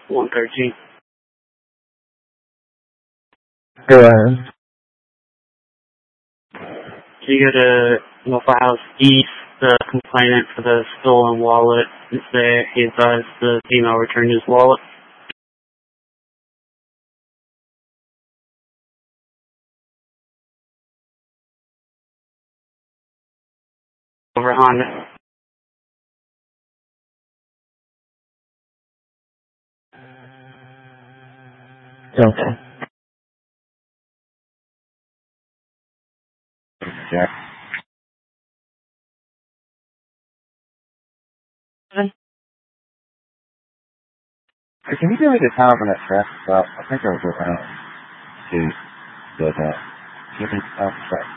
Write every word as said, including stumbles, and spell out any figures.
one thirteen. Go ahead. So you go to Waffle House East, the complainant for the stolen wallet is there. He advised the female return his wallet. Over Honda. Okay. Jack. Seven. Hey, can you give me the time on that traffic stop? I think I was around to the, uh, shipping stop.